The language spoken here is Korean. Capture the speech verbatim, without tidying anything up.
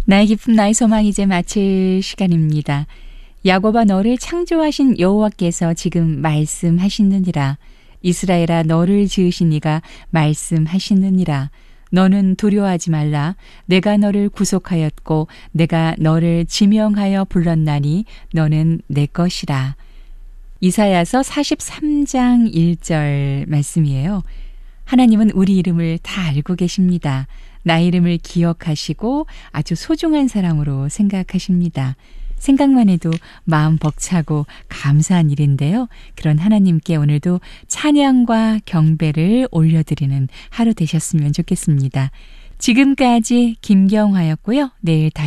나의 기쁨 나의 소망 이제 마칠 시간입니다. 야곱아 너를 창조하신 여호와께서 지금 말씀하시느니라. 이스라엘아 너를 지으신 이가 말씀하시느니라. 너는 두려워하지 말라. 내가 너를 구속하였고 내가 너를 지명하여 불렀나니 너는 내 것이라. 이사야서 사십삼 장 일 절 말씀이에요. 하나님은 우리 이름을 다 알고 계십니다. 나의 이름을 기억하시고 아주 소중한 사람으로 생각하십니다. 생각만 해도 마음 벅차고 감사한 일인데요. 그런 하나님께 오늘도 찬양과 경배를 올려드리는 하루 되셨으면 좋겠습니다. 지금까지 김경화였고요. 내일 다시